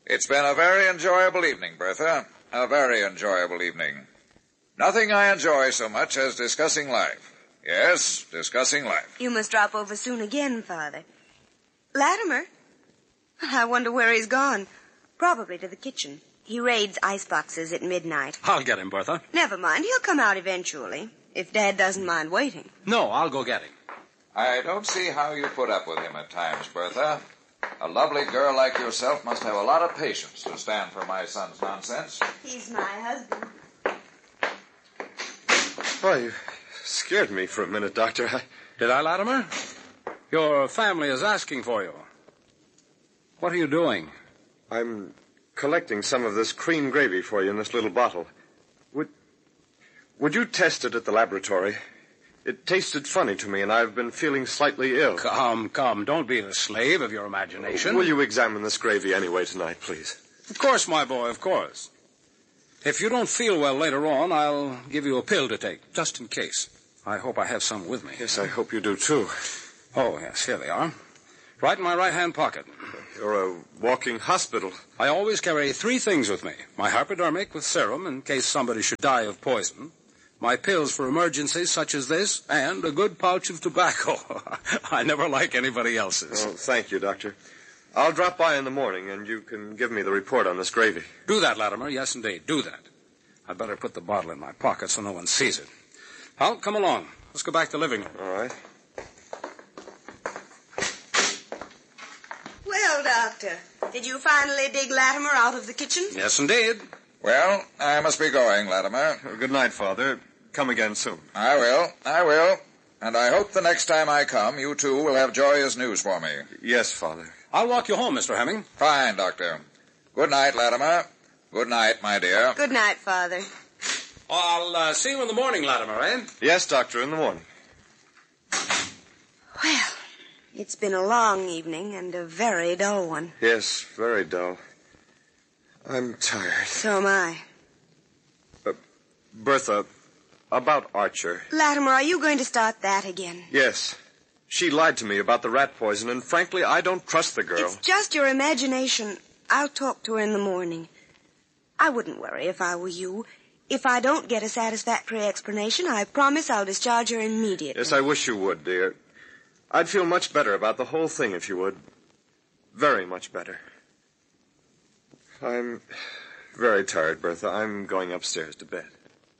It's been a very enjoyable evening, Bertha. A very enjoyable evening. Nothing I enjoy so much as discussing life. Yes, discussing life. You must drop over soon again, Father. Latimer? I wonder where he's gone. Probably to the kitchen. He raids iceboxes at midnight. I'll get him, Bertha. Never mind, he'll come out eventually, if Dad doesn't mind waiting. No, I'll go get him. I don't see how you put up with him at times, Bertha. A lovely girl like yourself must have a lot of patience to stand for my son's nonsense. He's my husband. Why, you scared me for a minute, Doctor. Did I, Latimer? Your family is asking for you. What are you doing? I'm collecting some of this cream gravy for you in this little bottle. Would you test it at the laboratory? It tasted funny to me, and I've been feeling slightly ill. Come. Don't be the slave of your imagination. Will you examine this gravy anyway tonight, please? Of course, my boy, of course. If you don't feel well later on, I'll give you a pill to take, just in case. I hope I have some with me. Yes, I hope you do, too. Oh, yes, here they are. Right in my right-hand pocket. You're a walking hospital. I always carry 3 things with me. My hypodermic with serum in case somebody should die of poison. My pills for emergencies such as this, and a good pouch of tobacco. I never like anybody else's. Oh, thank you, Doctor. I'll drop by in the morning, and you can give me the report on this gravy. Do that, Latimer. Yes, indeed. Do that. I'd better put the bottle in my pocket so no one sees it. Well, come along. Let's go back to the living room. All right. Well, Doctor, did you finally dig Latimer out of the kitchen? Yes, indeed. Well, I must be going, Latimer. Good night, Father. Come again soon. I will. And I hope the next time I come, you two will have joyous news for me. Yes, Father. I'll walk you home, Mr. Hemming. Fine, Doctor. Good night, Latimer. Good night, my dear. Good night, Father. I'll see you in the morning, Latimer, eh? Yes, Doctor, in the morning. Well, it's been a long evening and a very dull one. Yes, very dull. I'm tired. So am I. Bertha, about Archer. Latimer, are you going to start that again? Yes. She lied to me about the rat poison, and frankly, I don't trust the girl. It's just your imagination. I'll talk to her in the morning. I wouldn't worry if I were you. If I don't get a satisfactory explanation, I promise I'll discharge her immediately. Yes, I wish you would, dear. I'd feel much better about the whole thing if you would. Very much better. I'm very tired, Bertha. I'm going upstairs to bed.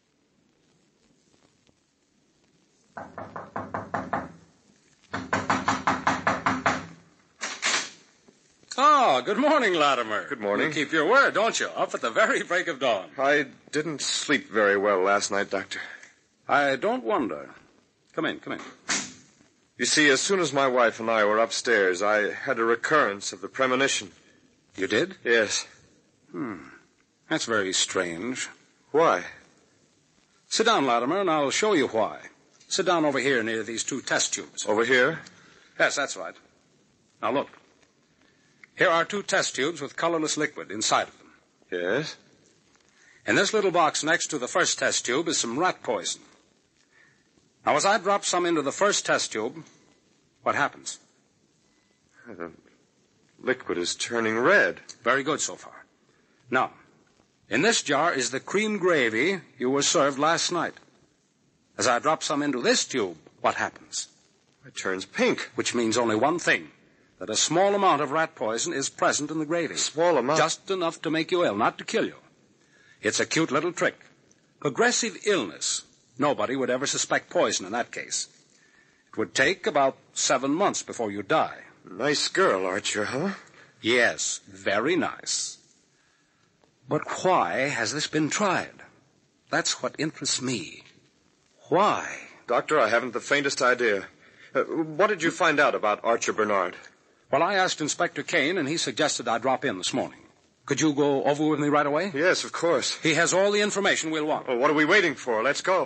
Oh, good morning, Latimer. Good morning. You keep your word, don't you? Up at the very break of dawn. I didn't sleep very well last night, Doctor. I don't wonder. Come in. You see, as soon as my wife and I were upstairs, I had a recurrence of the premonition. You did? Yes. That's very strange. Why? Sit down, Latimer, and I'll show you why. Sit down over here near these 2 test tubes. Over here? Yes, that's right. Now, look. Here are 2 test tubes with colorless liquid inside of them. Yes. In this little box next to the first test tube is some rat poison. Now, as I drop some into the first test tube, what happens? The liquid is turning red. Very good so far. Now, in this jar is the cream gravy you were served last night. As I drop some into this tube, what happens? It turns pink. Which means only one thing, that a small amount of rat poison is present in the gravy. A small amount? Just enough to make you ill, not to kill you. It's a cute little trick. Progressive illness. Nobody would ever suspect poison in that case. It would take about 7 months before you die. Nice girl, Archer, huh? Yes, very nice. But why has this been tried? That's what interests me. Why? Doctor, I haven't the faintest idea. What did you find out about Archer Bernard? Well, I asked Inspector Kane, and he suggested I drop in this morning. Could you go over with me right away? Yes, of course. He has all the information we'll want. Well, what are we waiting for? Let's go.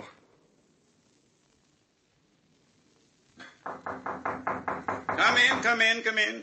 Come in.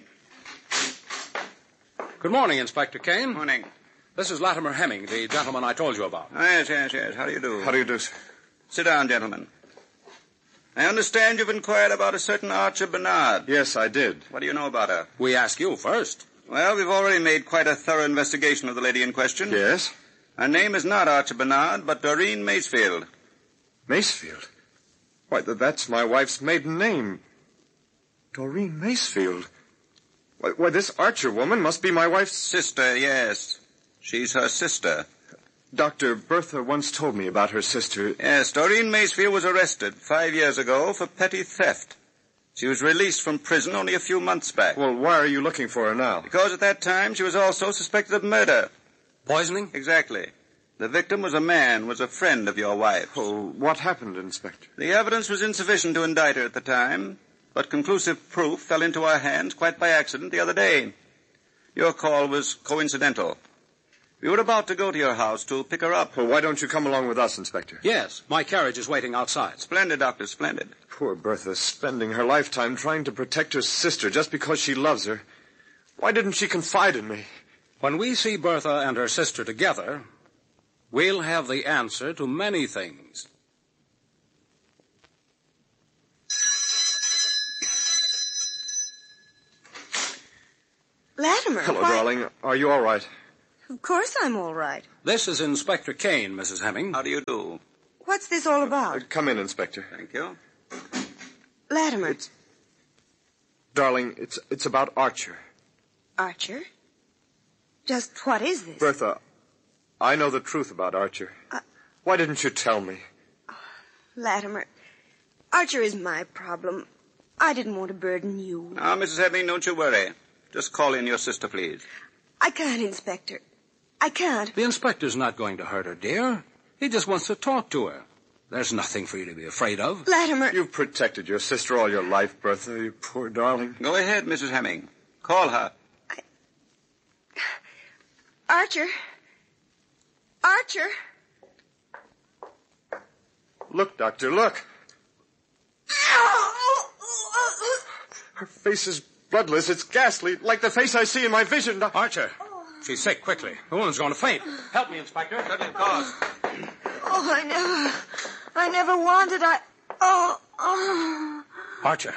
Good morning, Inspector Kane. Morning. This is Latimer Hemming, the gentleman I told you about. Oh, yes. How do you do? How do you do, sir? Sit down, gentlemen. I understand you've inquired about a certain Archer Bernard. Yes, I did. What do you know about her? We ask you first. Well, we've already made quite a thorough investigation of the lady in question. Yes? Her name is not Archer Bernard, but Doreen Macefield. Macefield? Why, that's my wife's maiden name. Doreen Macefield. Why, this Archer woman must be my wife's... Sister, yes. She's her sister. Dr. Bertha once told me about her sister. Yes, Doreen Macefield was arrested 5 years ago for petty theft. She was released from prison only a few months back. Well, why are you looking for her now? Because at that time she was also suspected of murder. Poisoning? Exactly. The victim was a friend of your wife's. Oh, what happened, Inspector? The evidence was insufficient to indict her at the time, but conclusive proof fell into our hands quite by accident the other day. Your call was coincidental. We were about to go to your house to pick her up. Well, why don't you come along with us, Inspector? Yes, my carriage is waiting outside. Splendid, Doctor, splendid. Poor Bertha, spending her lifetime trying to protect her sister just because she loves her. Why didn't she confide in me? When we see Bertha and her sister together, we'll have the answer to many things. Latimer. Hello, why... darling. Are you all right? Of course I'm all right. This is Inspector Kane, Mrs. Hemming. How do you do? What's this all about? Come in, Inspector. Thank you. Latimer. Darling, it's about Archer. Archer? Just what is this? Bertha, I know the truth about Archer. Why didn't you tell me? Latimer, Archer is my problem. I didn't want to burden you. Now, Mrs. Hemming, don't you worry. Just call in your sister, please. I can't, Inspector. I can't. The inspector's not going to hurt her, dear. He just wants to talk to her. There's nothing for you to be afraid of. Latimer. You've protected your sister all your life, Bertha, you poor darling. Go ahead, Mrs. Hemming. Call her. Archer. Archer. Look, Doctor, look. Her face is bloodless. It's ghastly, like the face I see in my vision. Archer, she's sick, quickly. The woman's going to faint. Help me, Inspector. Certainly, of course. Oh, I never wanted. Archer.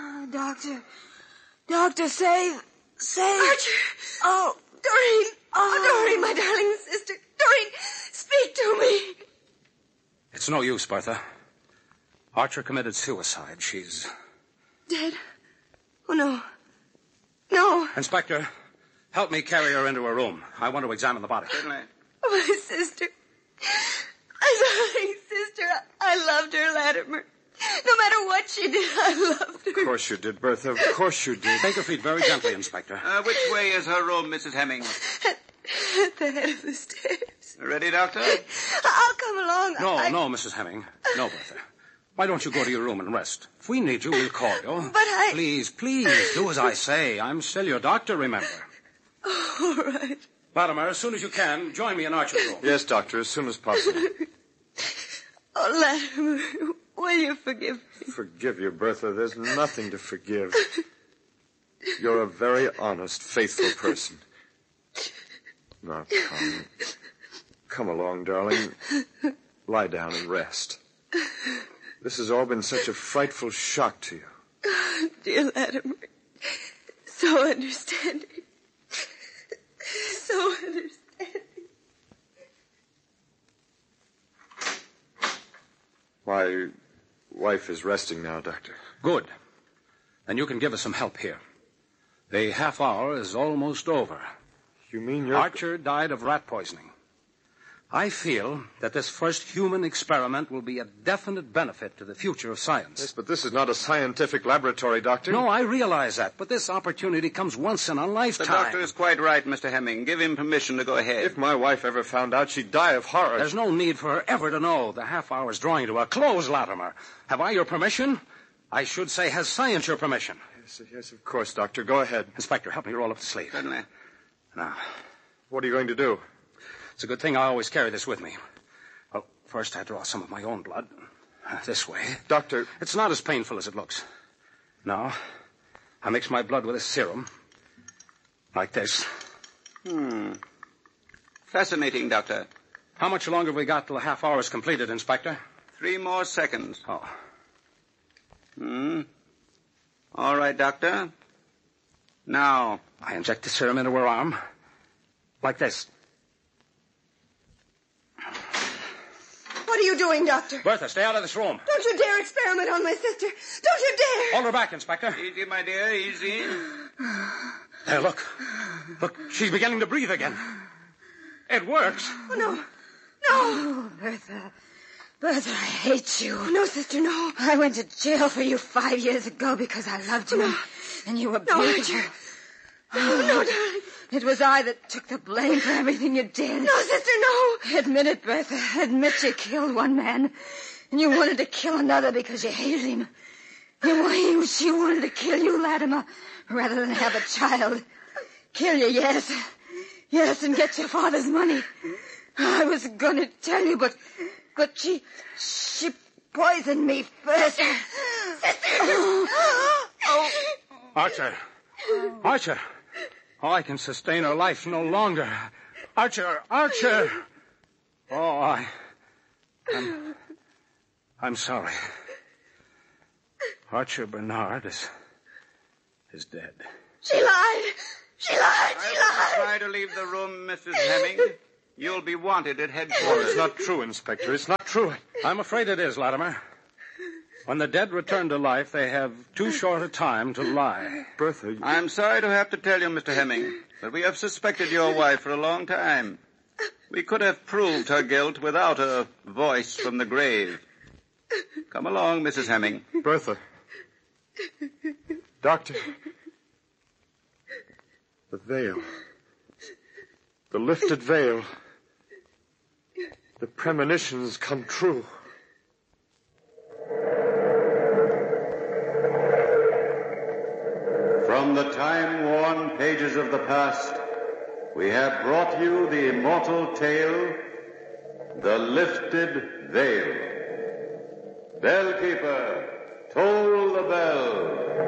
Doctor, save. Archer. Oh, Doreen. Oh, Doreen, my darling sister. Doreen, speak to me. It's no use, Bertha. Archer committed suicide. She's... Dead? Oh, no. No. Inspector, help me carry her into her room. I want to examine the body. Certainly. Oh, my sister. My darling sister. I loved her, Latimer. No matter what she did, I loved her. Of course you did, Bertha. Of course you did. Take her feet very gently, Inspector. Which way is her room, Mrs. Hemming? At the head of the stairs. Ready, Doctor? I'll come along. No, Mrs. Hemming. No, Bertha. Why don't you go to your room and rest? If we need you, we'll call you. But I... Please, do as I say. I'm still your doctor, remember. All right. Latimer, as soon as you can, join me in Archer's room. Yes, Doctor, as soon as possible. Oh, Latimer, will you forgive me? Forgive you, Bertha. There's nothing to forgive. You're a very honest, faithful person. Now, come along, darling. Lie down and rest. This has all been such a frightful shock to you. Dear Latimer, so understanding. So understanding. My wife is resting now, Doctor. Good. Then you can give us some help here. The half hour is almost over. You mean you're... Archer died of rat poisoning. I feel that this first human experiment will be a definite benefit to the future of science. Yes, but this is not a scientific laboratory, Doctor. No, I realize that, but this opportunity comes once in a The lifetime. doctor is quite right, Mr. Hemming. Give him permission to go ahead. If my wife ever found out, she'd die of horror. There's no need for her ever to know. The half hour's drawing to a close, Latimer. Have I your permission? I should say, has science your permission? Yes, of course, Doctor. Go ahead. Inspector, help me roll up the sleeve. Certainly. Now, What are you going to do? it's a good thing I always carry this with me. Well, first I draw some of my own blood. This way. Doctor... It's not as painful as it looks. Now, I mix my blood with a serum. Like this. Fascinating, Doctor. How much longer have we got till the half hour is completed, Inspector? 3 more seconds. Oh. All right, Doctor. Now. I inject the serum into her arm. Like this. What are you doing, Doctor? Bertha, stay out of this room. Don't you dare experiment on my sister. Don't you dare. Hold her back, Inspector. Easy, my dear, easy. There, look. Look, she's beginning to breathe again. It works. Oh, no. No. Oh, Bertha. Bertha, I hate you. No, sister, no. I went to jail for you 5 years ago because I loved you, and you abused her. No, darling. It was I that took the blame for everything you did. No, sister, no. Admit it, Bertha. Admit you killed one man, and you wanted to kill another because you hated him. She wanted to kill you, Latimer, rather than have a child. Kill you, yes. Yes, and get your father's money. I was going to tell you, but she poisoned me first. Archer. Archer. Oh, I can sustain her life no longer. Archer. Archer. Oh, I'm sorry. Archer Bernard is dead. She lied. She lied. She lied. Try to leave the room, Mrs. Hemming. You'll be wanted at headquarters. It's not true, Inspector. It's not true. I'm afraid it is, Latimer. When the dead return to life, they have too short a time to lie. Bertha, I'm sorry to have to tell you, Mr. Hemming, but we have suspected your wife for a long time. We could have proved her guilt without a voice from the grave. Come along, Mrs. Hemming. Bertha. Doctor. The veil. The lifted veil. The premonitions come true. From the time-worn pages of the past, we have brought you the immortal tale, The Lifted Veil. Bellkeeper, toll the bell.